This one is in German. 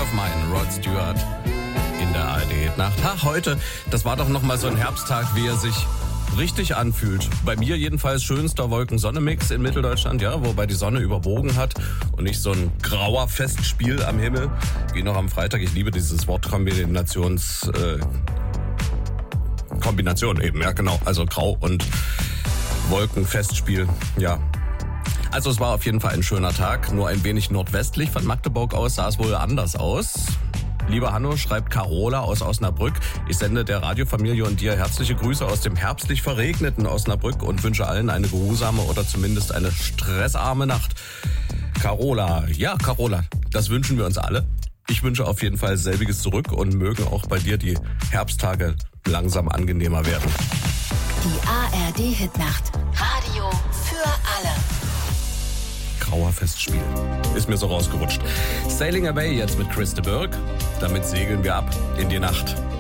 of Mine, Rod Stewart in der ARD-Nacht. Heute, das war doch nochmal so ein Herbsttag, wie er sich richtig anfühlt. Bei mir jedenfalls schönster Wolken-Sonne-Mix in Mitteldeutschland, ja, wobei die Sonne überwogen hat und nicht so ein grauer Festspiel am Himmel, wie noch am Freitag. Ich liebe dieses Wortkombination eben, ja genau, also Grau und Wolkenfestspiel, ja. Also es war auf jeden Fall ein schöner Tag, nur ein wenig nordwestlich von Magdeburg aus sah es wohl anders aus. Lieber Hanno, schreibt Carola aus Osnabrück. Ich sende der Radiofamilie und dir herzliche Grüße aus dem herbstlich verregneten Osnabrück und wünsche allen eine geruhsame oder zumindest eine stressarme Nacht. Carola, ja Carola, das wünschen wir uns alle. Ich wünsche auf jeden Fall selbiges zurück und mögen auch bei dir die Herbsttage langsam angenehmer werden. Die ARD-Hitnacht. Radio für alle. Grauer Festspiel. Ist mir so rausgerutscht. Sailing Away jetzt mit Chris de Burgh. Damit segeln wir ab in die Nacht.